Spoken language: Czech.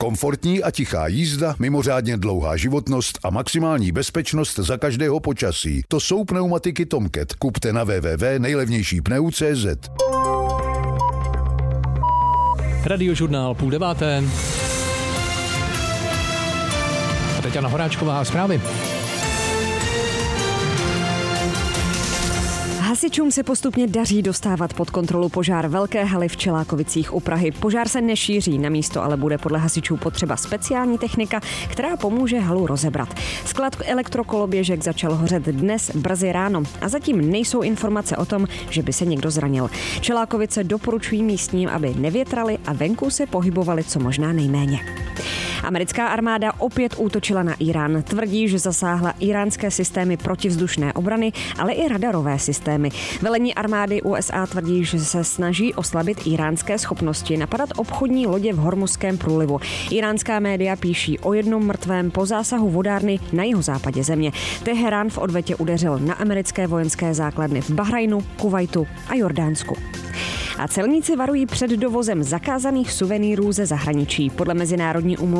Komfortní a tichá jízda, mimořádně dlouhá životnost a maximální bezpečnost za každého počasí. To jsou pneumatiky Tomcat. Kupte na www.nejlevnějšípneu.cz. Radiožurnál 8:30. A teď Jana Horáčková a zprávy. Hasičům se postupně daří dostávat pod kontrolu požár velké haly v Čelákovicích u Prahy. Požár se nešíří, na místo ale bude podle hasičů potřeba speciální technika, která pomůže halu rozebrat. Sklad elektrokoloběžek začal hořet dnes brzy ráno a zatím nejsou informace o tom, že by se někdo zranil. Čelákovice doporučují místním, aby nevětrali a venku se pohybovali co možná nejméně. Americká armáda opět útočila na Irán. Tvrdí, že zasáhla iránské systémy protivzdušné obrany, ale i radarové systémy. Velení armády USA tvrdí, že se snaží oslabit iránské schopnosti napadat obchodní lodě v Hormuzském průlivu. Iránská média píší o jednom mrtvém po zásahu vodárny na jihozápadě země. Teherán v odvetě udeřil na americké vojenské základny v Bahrajnu, Kuvajtu a Jordánsku. A celníci varují před dovozem zakázaných suvenýrů ze zahraničí. Podle mezinárodní úmluvy